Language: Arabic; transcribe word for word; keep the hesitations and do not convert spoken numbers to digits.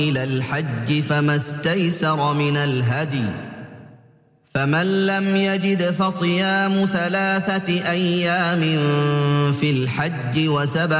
إلى الحج فما استيسر من الهدي فمن لم يجد فصيام ثلاثة أيام في الحج وسبعة